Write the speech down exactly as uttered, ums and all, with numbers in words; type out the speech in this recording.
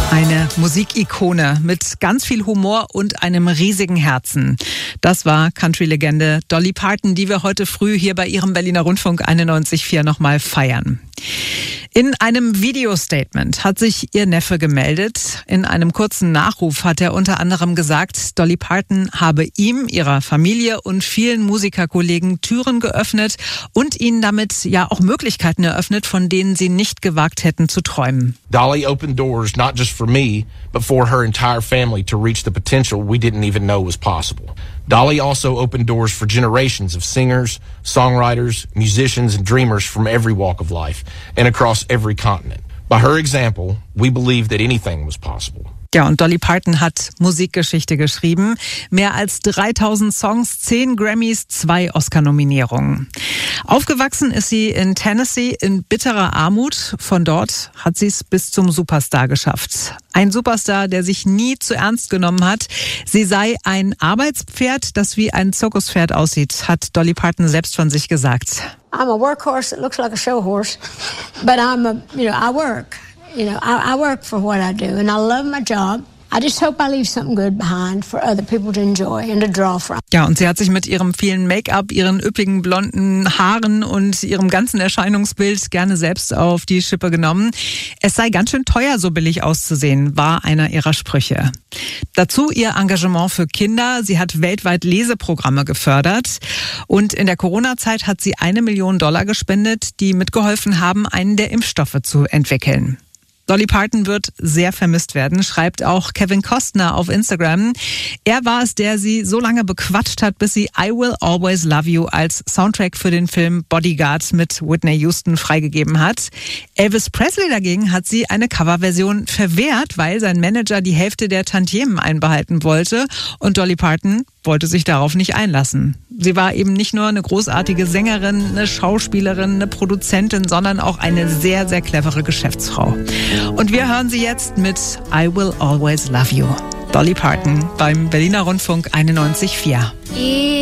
Eine Musikikone mit ganz viel Humor und einem riesigen Herzen. Das war Country-Legende Dolly Parton, die wir heute früh hier bei Ihrem Berliner Rundfunk einundneunzig Komma vier nochmal feiern. In einem Video-Statement hat sich ihr Neffe gemeldet. In einem kurzen Nachruf hat er unter anderem gesagt, Dolly Parton habe ihm, ihrer Familie und vielen Musikerkollegen Türen geöffnet und ihnen damit ja auch Möglichkeiten eröffnet, von denen sie nicht gewagt hätten zu träumen. Dolly opened doors not just for me, but for her entire family to reach the potential we didn't even know was possible. Dolly also opened doors for generations of singers, songwriters, musicians, and dreamers from every walk of life and across every continent. By her example, we believed that anything was possible. Ja, und Dolly Parton hat Musikgeschichte geschrieben. Mehr als dreitausend Songs, zehn Grammys, zwei Oscar-Nominierungen. Aufgewachsen ist sie in Tennessee in bitterer Armut. Von dort hat sie es bis zum Superstar geschafft. Ein Superstar, der sich nie zu ernst genommen hat. Sie sei ein Arbeitspferd, das wie ein Zirkuspferd aussieht, hat Dolly Parton selbst von sich gesagt. I'm a workhorse that looks like a show horse, but I'm a, you know, I work. You know, I, I work for what I do, and I love my job. I just hope I leave something good behind for other people to enjoy and to draw from. Ja, und sie hat sich mit ihrem vielen Make-up, ihren üppigen blonden Haaren und ihrem ganzen Erscheinungsbild gerne selbst auf die Schippe genommen. Es sei ganz schön teuer, so billig auszusehen, war einer ihrer Sprüche. Dazu ihr Engagement für Kinder. Sie hat weltweit Leseprogramme gefördert. Und in der Corona-Zeit hat sie eine Million Dollar gespendet, die mitgeholfen haben, einen der Impfstoffe zu entwickeln. Dolly Parton wird sehr vermisst werden, schreibt auch Kevin Costner auf Instagram. Er war es, der sie so lange bequatscht hat, bis sie I Will Always Love You als Soundtrack für den Film Bodyguard mit Whitney Houston freigegeben hat. Elvis Presley dagegen hat sie eine Coverversion verwehrt, weil sein Manager die Hälfte der Tantiemen einbehalten wollte und Dolly Parton wollte sich darauf nicht einlassen. Sie war eben nicht nur eine großartige Sängerin, eine Schauspielerin, eine Produzentin, sondern auch eine sehr, sehr clevere Geschäftsfrau. Und wir hören sie jetzt mit I Will Always Love You. Dolly Parton beim Berliner Rundfunk einundneunzig Komma vier.